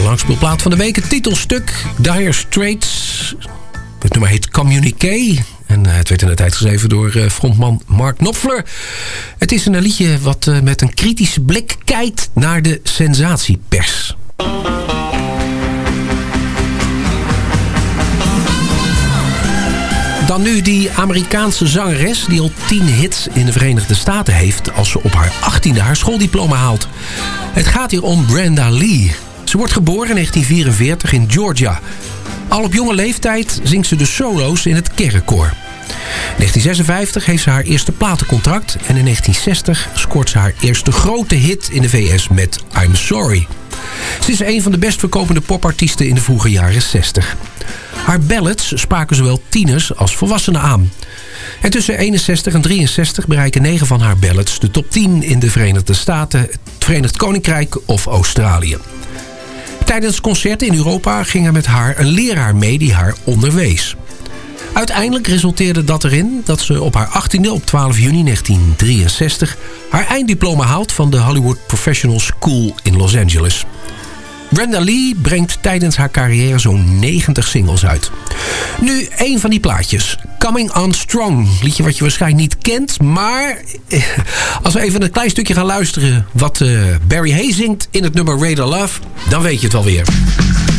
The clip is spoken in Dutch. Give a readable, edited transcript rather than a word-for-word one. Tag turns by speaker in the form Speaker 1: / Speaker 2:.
Speaker 1: langspeelplaat van de week. Het titelstuk Dire Straits. Het nummer heet Communiqué. En het werd in de tijd geschreven door frontman Mark Knopfler. Het is een liedje wat met een kritische blik kijkt naar de sensatiepers. Dan nu die Amerikaanse zangeres die al 10 hits in de Verenigde Staten heeft als ze op haar 18e haar schooldiploma haalt. Het gaat hier om Brenda Lee. Ze wordt geboren in 1944 in Georgia. Al op jonge leeftijd zingt ze de solo's in het kerkkoor. In 1956 heeft ze haar eerste platencontract en in 1960 scoort ze haar eerste grote hit in de VS met I'm Sorry. Ze is een van de best verkopende popartiesten in de vroege jaren 60. Haar ballads spraken zowel tieners als volwassenen aan. En tussen 61 en 63 bereiken 9 van haar ballads de top 10 in de Verenigde Staten, het Verenigd Koninkrijk of Australië. Tijdens concerten in Europa ging er met haar een leraar mee die haar onderwees. Uiteindelijk resulteerde dat erin dat ze op haar 18e op 12 juni 1963 haar einddiploma haalt van de Hollywood Professional School in Los Angeles. Brenda Lee brengt tijdens haar carrière zo'n 90 singles uit. Nu één van die plaatjes. Coming On Strong. Liedje wat je waarschijnlijk niet kent. Maar als we even een klein stukje gaan luisteren wat Barry Hay zingt in het nummer Radar Love, dan weet je het wel weer.